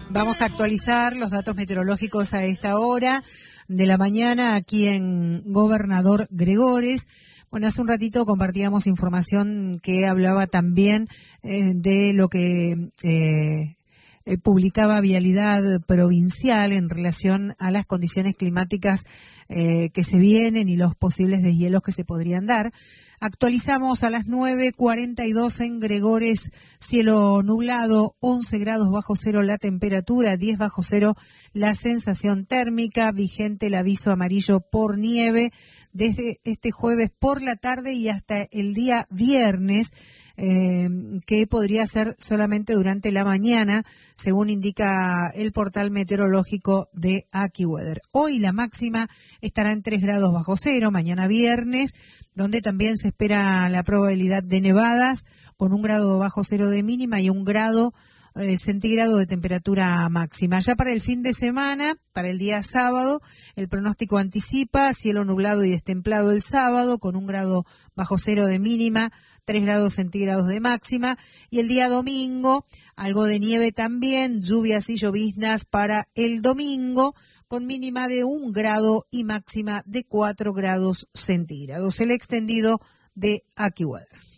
Vamos a actualizar los datos meteorológicos a esta hora de la mañana aquí en Gobernador Gregores. Bueno, hace un ratito compartíamos información que hablaba también de lo que publicaba Vialidad Provincial en relación a las condiciones climáticas que se vienen y los posibles deshielos que se podrían dar. Actualizamos a las 9:42 en Gregores, cielo nublado, 11 grados bajo cero la temperatura, 10 bajo cero la sensación térmica, vigente el aviso amarillo por nieve desde este jueves por la tarde y hasta el día viernes, que podría ser solamente durante la mañana, según indica el portal meteorológico de AccuWeather. Hoy la máxima estará en 3 grados bajo cero, mañana viernes, donde también se espera la probabilidad de nevadas, con 1 grado bajo cero de mínima y 1 grado centígrado de temperatura máxima. Ya para el fin de semana, para el día sábado, el pronóstico anticipa cielo nublado y destemplado el sábado, con 1 grado bajo cero de mínima, 3 grados centígrados de máxima, y el día domingo, algo de nieve también, lluvias y lloviznas para el domingo, con mínima de 1 grado y máxima de 4 grados centígrados. El extendido de AccuWeather.